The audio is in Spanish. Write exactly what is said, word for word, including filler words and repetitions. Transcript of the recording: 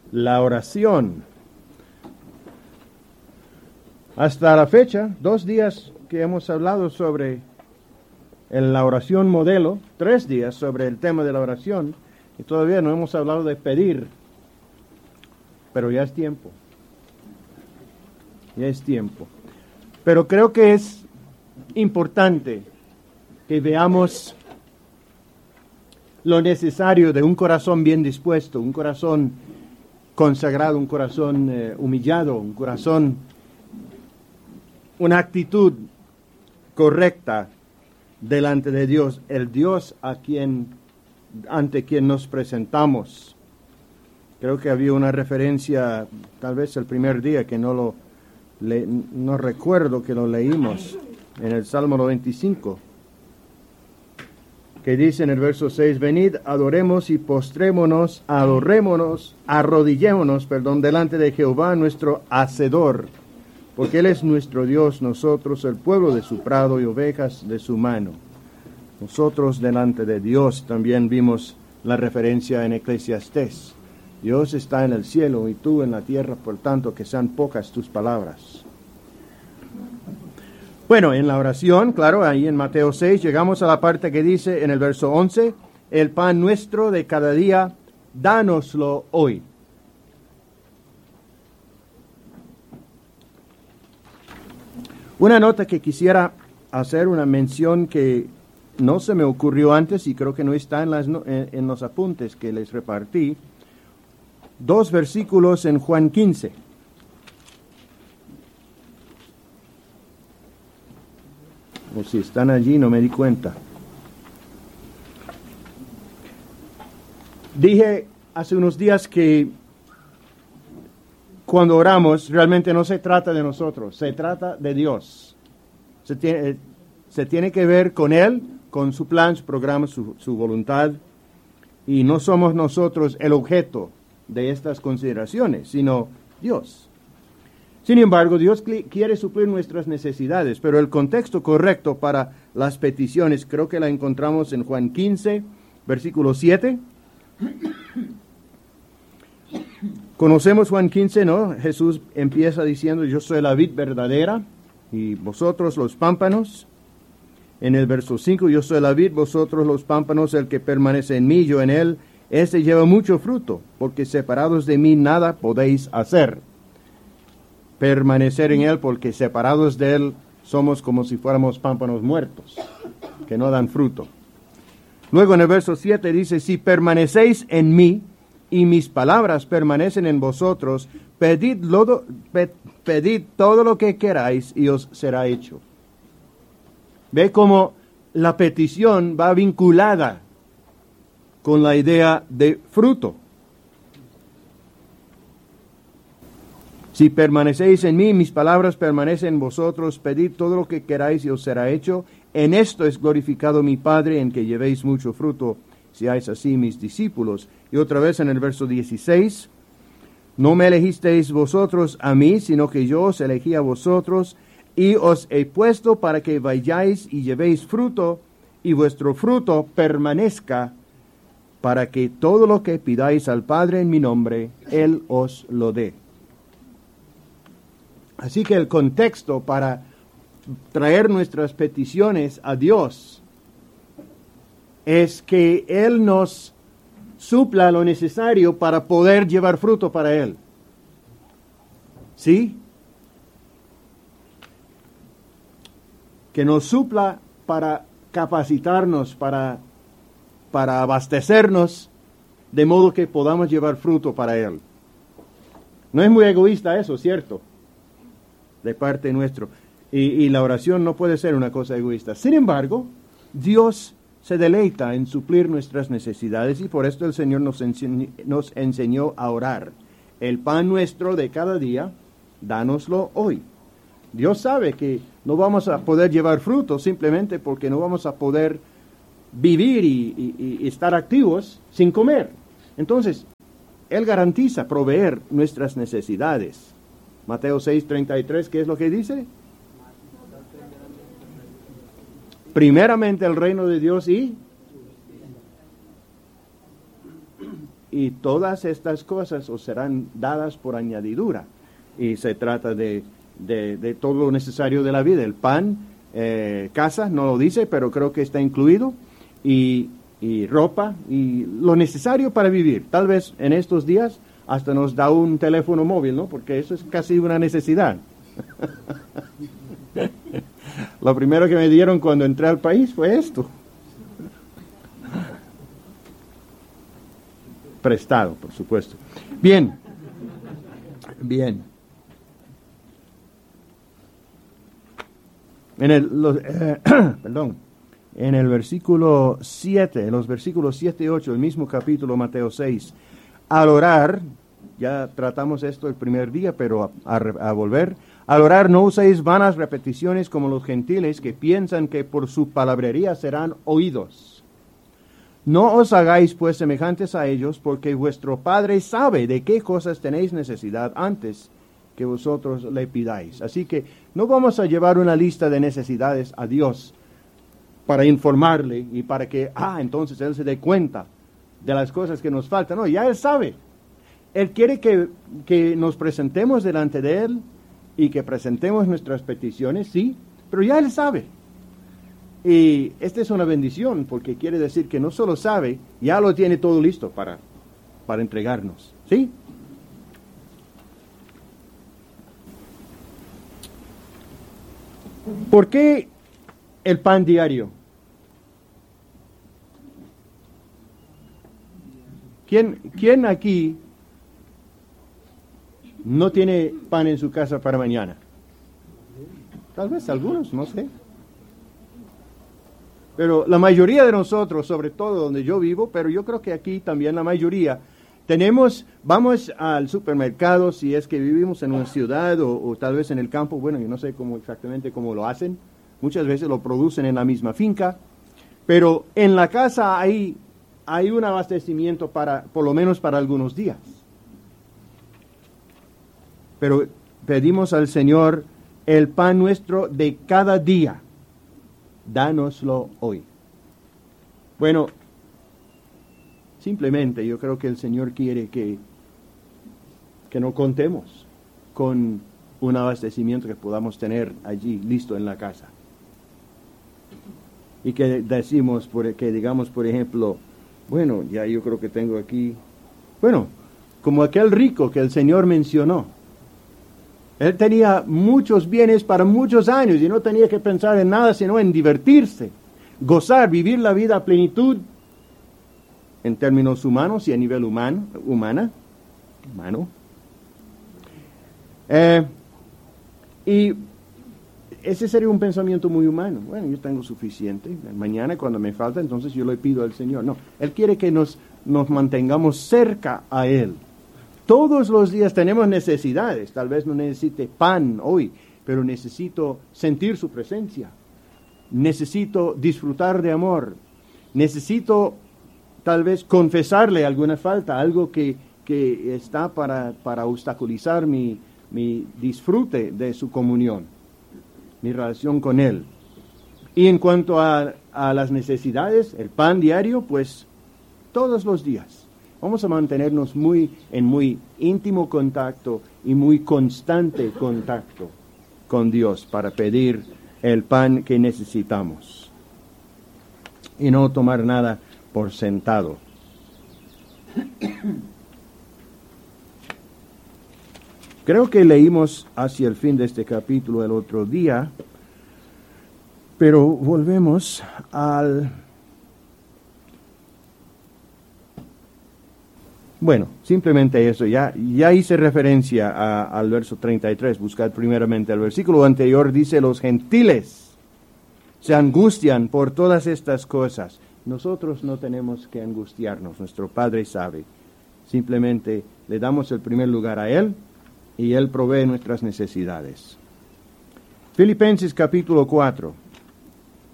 la oración. Hasta la fecha, dos días que hemos hablado sobre el- la oración modelo, tres días sobre el tema de la oración, y todavía no hemos hablado de pedir, pero ya es tiempo. Ya es tiempo. Pero creo que es importante que veamos lo necesario de un corazón bien dispuesto, un corazón consagrado, un corazón eh, humillado, un corazón, una actitud correcta delante de Dios, el Dios a quien, ante quien nos presentamos. Creo que había una referencia, tal vez el primer día que no lo le, no recuerdo que lo leímos en el Salmo noventa y cinco, que dice en el verso seis: venid, adoremos y postrémonos, adorémonos, arrodillémonos, perdón, delante de Jehová nuestro Hacedor, porque Él es nuestro Dios, nosotros el pueblo de su prado y ovejas de su mano. Nosotros delante de Dios. También vimos la referencia en Eclesiastés. Dios está en el cielo y tú en la tierra, por tanto que sean pocas tus palabras. Bueno, en la oración, claro, ahí en Mateo seis, llegamos a la parte que dice en el verso once, el pan nuestro de cada día, dánoslo hoy. Una nota que quisiera hacer, una mención que no se me ocurrió antes y creo que no está en, las, en, en los apuntes que les repartí. Dos versículos en Juan quince. O si están allí, no me di cuenta. Dije hace unos días que cuando oramos realmente no se trata de nosotros, se trata de Dios. Se tiene, se tiene que ver con Él, con su plan, su programa, su, su voluntad. Y no somos nosotros el objeto de estas consideraciones, sino Dios. Sin embargo, Dios quiere suplir nuestras necesidades, pero el contexto correcto para las peticiones creo que la encontramos en Juan quince, versículo siete. Conocemos Juan quince, ¿no? Jesús empieza diciendo, yo soy la vid verdadera y vosotros los pámpanos. En el verso cinco, yo soy la vid, vosotros los pámpanos, el que permanece en mí, yo en él, este lleva mucho fruto, porque separados de mí nada podéis hacer. Permanecer en Él, porque separados de Él somos como si fuéramos pámpanos muertos, que no dan fruto. Luego en el verso siete dice, si permanecéis en mí, y mis palabras permanecen en vosotros, pedid, lodo, pe, pedid todo lo que queráis, y os será hecho. Ve cómo la petición va vinculada con la idea de fruto. Si permanecéis en mí, mis palabras permanecen en vosotros, pedid todo lo que queráis y os será hecho. En esto es glorificado mi Padre, en que llevéis mucho fruto, seáis así mis discípulos. Y otra vez en el verso dieciséis, no me elegisteis vosotros a mí, sino que yo os elegí a vosotros, y os he puesto para que vayáis y llevéis fruto, y vuestro fruto permanezca, para que todo lo que pidáis al Padre en mi nombre, Él os lo dé. Así que el contexto para traer nuestras peticiones a Dios es que Él nos supla lo necesario para poder llevar fruto para Él. ¿Sí? Que nos supla para capacitarnos, para para abastecernos, de modo que podamos llevar fruto para Él. No es muy egoísta eso, ¿cierto? De parte nuestra. Y, y la oración no puede ser una cosa egoísta. Sin embargo, Dios se deleita en suplir nuestras necesidades y por esto el Señor nos enseñó, nos enseñó a orar. El pan nuestro de cada día, dánoslo hoy. Dios sabe que no vamos a poder llevar fruto simplemente porque no vamos a poder vivir y, y, y estar activos sin comer. Entonces, Él garantiza proveer nuestras necesidades. Mateo seis, treinta y tres, ¿qué es lo que dice? Primeramente el reino de Dios y, y todas estas cosas os serán dadas por añadidura. Y se trata de, de, de todo lo necesario de la vida. El pan, eh, casa, no lo dice, pero creo que está incluido, y, y ropa, y lo necesario para vivir. Tal vez en estos días hasta nos da un teléfono móvil, ¿no? Porque eso es casi una necesidad. Lo primero que me dieron cuando entré al país fue esto. Prestado, por supuesto. Bien. Bien. En el, los, eh, perdón, en el versículo siete, en los versículos siete y ocho, el mismo capítulo, Mateo seis, al orar, ya tratamos esto el primer día, pero a, a, a volver, al orar no uséis vanas repeticiones como los gentiles que piensan que por su palabrería serán oídos. No os hagáis pues semejantes a ellos, porque vuestro Padre sabe de qué cosas tenéis necesidad antes que vosotros le pidáis. Así que no vamos a llevar una lista de necesidades a Dios para informarle y para que, ah, entonces Él se dé cuenta de las cosas que nos faltan. No, ya Él sabe. Él quiere que, que nos presentemos delante de Él y que presentemos nuestras peticiones, sí, pero ya Él sabe. Y esta es una bendición, porque quiere decir que no solo sabe, ya lo tiene todo listo para, para entregarnos, ¿sí? ¿Por qué el pan diario? ¿Quién, quién aquí no tiene pan en su casa para mañana? Tal vez algunos, no sé. Pero la mayoría de nosotros, sobre todo donde yo vivo, pero yo creo que aquí también la mayoría, tenemos, vamos al supermercado si es que vivimos en una ciudad o, o tal vez en el campo. Bueno, yo no sé cómo exactamente cómo lo hacen. Muchas veces lo producen en la misma finca. Pero en la casa hay, hay un abastecimiento para, por lo menos para algunos días. Pero pedimos al Señor el pan nuestro de cada día. Dánoslo hoy. Bueno, simplemente yo creo que el Señor quiere que, que no contemos con un abastecimiento que podamos tener allí listo en la casa. Y que decimos, por, que digamos, por ejemplo, bueno, ya yo creo que tengo aquí, bueno, como aquel rico que el Señor mencionó. Él tenía muchos bienes para muchos años y no tenía que pensar en nada sino en divertirse, gozar, vivir la vida a plenitud en términos humanos y a nivel humano, humana, humano. Eh, y ese sería un pensamiento muy humano. Bueno, yo tengo suficiente. Mañana cuando me falta, entonces yo le pido al Señor. No, Él quiere que nos, nos mantengamos cerca a Él. Todos los días tenemos necesidades. Tal vez no necesite pan hoy, pero necesito sentir su presencia. Necesito disfrutar de amor. Necesito tal vez confesarle alguna falta, algo que, que está para, para obstaculizar mi, mi disfrute de su comunión, mi relación con Él. Y en cuanto a, a las necesidades, el pan diario, pues todos los días. Vamos a mantenernos muy en muy íntimo contacto y muy constante contacto con Dios para pedir el pan que necesitamos y no tomar nada por sentado. Creo que leímos hacia el fin de este capítulo el otro día, pero volvemos al... Bueno, simplemente eso, ya, ya hice referencia a, al verso treinta y tres, buscad primeramente el versículo anterior, dice, los gentiles se angustian por todas estas cosas. Nosotros no tenemos que angustiarnos, nuestro Padre sabe. Simplemente le damos el primer lugar a Él y Él provee nuestras necesidades. Filipenses capítulo cuatro.